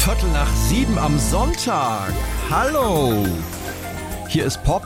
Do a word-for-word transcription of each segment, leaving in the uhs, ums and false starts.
Viertel nach sieben am Sonntag. Hallo. Hier ist Pop,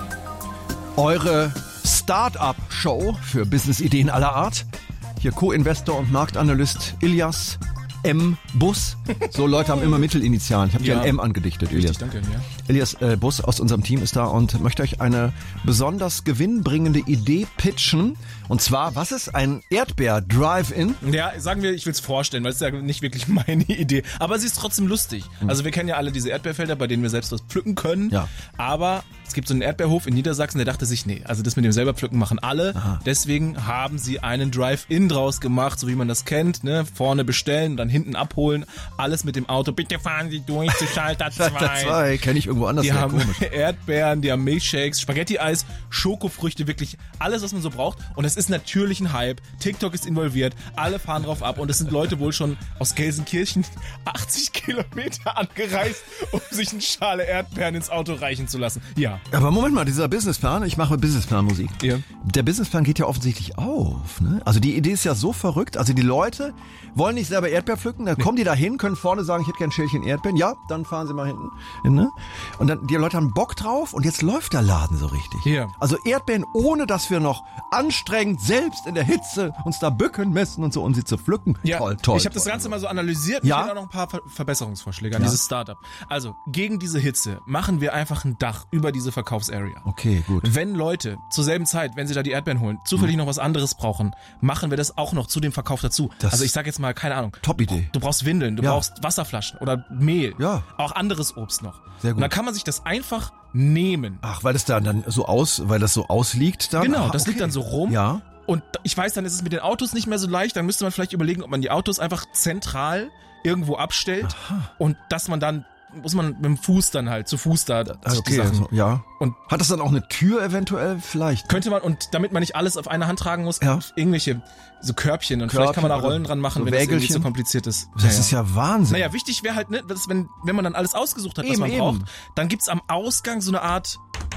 eure Start-up-Show für Business-Ideen aller Art. Hier Co-Investor und Marktanalyst Ilias M. Bus. So Leute haben immer Mittelinitialen. Ich habe dir Ja. ein M angedichtet, Ilias. Richtig, danke. Ja. Elias äh, Bus aus unserem Team ist da und möchte euch eine besonders gewinnbringende Idee pitchen. Und zwar, was ist ein Erdbeer-Drive-In? Ja, sagen wir, ich will es vorstellen, weil es ist ja nicht wirklich meine Idee. Aber sie ist trotzdem lustig. Also wir kennen ja alle diese Erdbeerfelder, bei denen wir selbst was pflücken können. Ja. Aber es gibt so einen Erdbeerhof in Niedersachsen, der dachte sich, nee, also das mit dem selber pflücken machen alle. Aha. Deswegen haben sie einen Drive-In draus gemacht, so wie man das kennt. Ne? Vorne bestellen, dann hinten abholen. Alles mit dem Auto. Bitte fahren Sie durch zu Schalter zwei. Schalter zwei, kenne ich irgendwo anders. Die sehr haben komisch. Erdbeeren, die haben Milchshakes, Spaghetti-Eis, Schokofrüchte, wirklich alles, was man so braucht. Und es ist natürlich ein Hype. TikTok ist involviert, alle fahren drauf ab. Und es sind Leute wohl schon aus Gelsenkirchen achtzig Kilometer angereist, um sich eine Schale Erdbeeren ins Auto reichen zu lassen. Ja. Aber Moment mal, dieser Businessplan, ich mache Businessplan-Musik. Ja. Der Businessplan geht ja offensichtlich auf. Ne? Also die Idee ist ja so verrückt. Also die Leute wollen nicht selber Erdbeer pflücken, dann kommen die da hin, können vorne sagen, ich hätte gern ein Schälchen Erdbeeren. Ja, dann fahren sie mal hinten. Hin, ne? Und dann die Leute haben Bock drauf und jetzt läuft der Laden so richtig. Ja. Also Erdbeeren, ohne dass wir noch anstrengend selbst in der Hitze uns da bücken müssen und so, um sie zu pflücken. Ja, Toll, toll. ich habe das toll. Ganze mal so analysiert. Ja? Ich habe auch noch ein paar Ver- Verbesserungsvorschläge an Ja. dieses Startup. Also, gegen diese Hitze machen wir einfach ein Dach über diese Verkaufsarea. Okay, gut. Wenn Leute zur selben Zeit, wenn sie da die Erdbeeren holen, zufällig noch was anderes brauchen, machen wir das auch noch zu dem Verkauf dazu. Das- Also ich sag jetzt mal, keine Ahnung. Top-Idee. Du brauchst Windeln, du Ja. brauchst Wasserflaschen oder Mehl. Ja. Auch anderes Obst noch. Sehr gut. Und dann kann man sich das einfach nehmen. Ach, weil das da dann so aus, weil das so ausliegt dann? Genau, Ah, das okay. liegt dann so rum. Ja. Und ich weiß, dann ist es mit den Autos nicht mehr so leicht. Dann müsste man vielleicht überlegen, ob man die Autos einfach zentral irgendwo abstellt. Und dass man dann, muss man mit dem Fuß dann halt, zu Fuß da Ah, sich die okay, Sachen. also, ja. Und Hat das dann auch eine Tür eventuell vielleicht? könnte man, und damit man nicht alles auf einer Hand tragen muss, Ja. irgendwelche so Körbchen. Und vielleicht kann man da Körbchen Rollen oder dran machen, so wenn das irgendwie Wägelchen. zu kompliziert ist. Das ist ja Wahnsinn. Naja, wichtig wäre halt, ne, dass wenn, wenn man dann alles ausgesucht hat, was Eben, man eben. braucht, dann gibt's am Ausgang so eine Art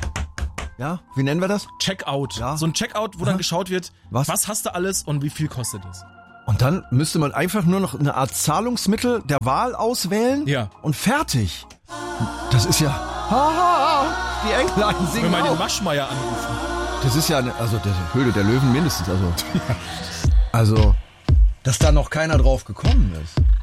Ja, wie nennen wir das? Checkout. Ja. So ein Checkout, wo dann geschaut wird, Was? was hast du alles und wie viel kostet es. Und dann müsste man einfach nur noch eine Art Zahlungsmittel der Wahl auswählen Ja. und fertig. Das ist ja... Haha, die Englein Wenn singen wir mal den auch. Maschmeyer anrufen. Das ist ja, eine, also der Höhle der Löwen mindestens. Also, also, dass da noch keiner drauf gekommen ist.